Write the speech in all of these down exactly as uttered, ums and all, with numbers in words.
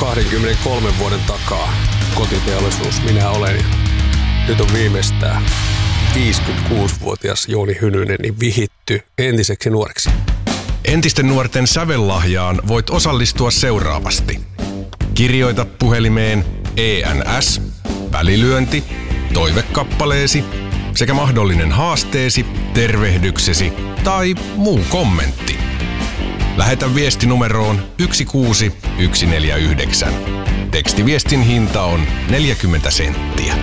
kaksikymmentäkolme vuoden takaa kotiteollisuus minä olen. Nyt on viimeistään viisikymmentäkuusivuotias Jouni Hynynen niin vihitty entiseksi nuoreksi. Entisten nuorten sävellahjaan voit osallistua seuraavasti. Kirjoita puhelimeen E N S, välilyönti, toivekappaleesi sekä mahdollinen haasteesi, tervehdyksesi tai muu kommentti. Lähetä viesti numeroon yksi kuusi yksi neljä yhdeksän. Tekstiviestin hinta on neljäkymmentä senttiä.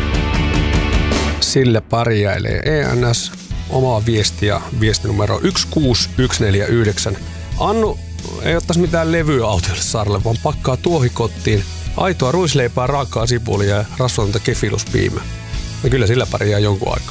Sillä pärjäilee E N S. Omaa viestiä, viestinumero yksi kuusi yksi neljä yhdeksän. Annu ei ottaisi mitään levyä autiolle saarelle, vaan pakkaa tuohikottiin aitoa ruisleipää, raakaa sipulia ja rasvatonta kefiluspiimää. Ja kyllä sillä pärjää jonkun aikaa.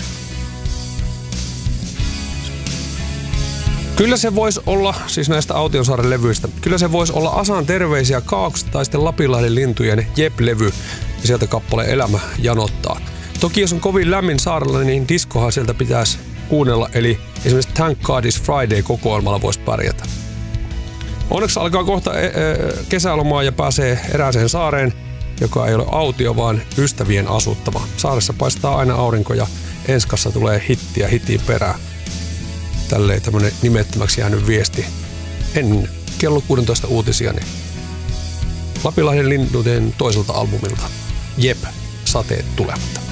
Kyllä se voisi olla, siis näistä Autiosaaren levyistä, kyllä se voisi olla Asan terveisiä Kaaks tai sitten Lapinlahden lintujen Jep-levy ja sieltä kappale Elämä janottaa. Toki jos on kovin lämmin saarella, niin diskohan sieltä pitäisi kuunnella, eli esimerkiksi Thank God It's Friday-kokoelmalla voisi pärjätä. Onneksi alkaa kohta e- e- kesälomaa ja pääsee erääseen saareen, joka ei ole autio, vaan ystävien asuttama. Saaressa paistaa aina aurinko ja enskassa tulee hittiä hitin perään. Tälleen tämmönen nimettömäksi jäänyt viesti. Ennen kello kuusitoista uutisia, niin Lapinlahden lintujen toiselta albumilta. Jep, sateet tulevat.